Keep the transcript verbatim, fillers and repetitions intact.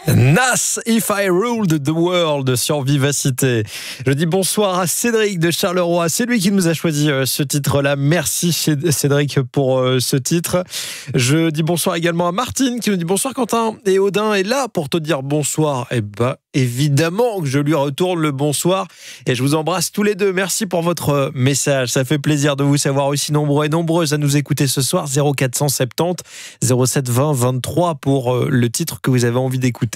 Nas, If I Ruled the World sur Vivacité. Je dis bonsoir à Cédric de Charleroi. C'est lui qui nous a choisi ce titre-là. Merci Cédric pour ce titre. Je dis bonsoir également à Martine qui nous dit bonsoir Quentin. Et Odin est là pour te dire bonsoir. Eh ben, évidemment que je lui retourne le bonsoir. Et je vous embrasse tous les deux. Merci pour votre message. Ça fait plaisir de vous savoir aussi nombreux et nombreuses à nous écouter ce soir. zéro quatre cent soixante-dix zéro sept vingt vingt-trois pour le titre que vous avez envie d'écouter.